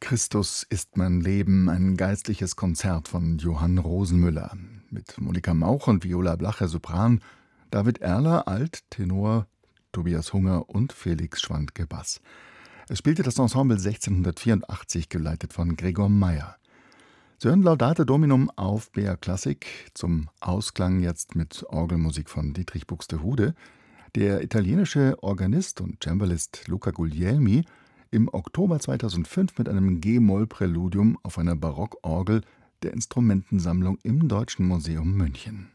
Christus ist mein Leben, ein geistliches Konzert von Johann Rosenmüller. Mit Monika Mauch und Viola Blacher Sopran, David Erler Alt Tenor, Tobias Hunger und Felix Schwandke Bass. Es spielte das Ensemble 1684, geleitet von Gregor Meyer. Sie hören Laudate Dominum auf BR Klassik, zum Ausklang jetzt mit Orgelmusik von Dietrich Buxtehude. Der italienische Organist und Cembalist Luca Guglielmi im Oktober 2005 mit einem G-Moll-Präludium auf einer Barockorgel der Instrumentensammlung im Deutschen Museum München.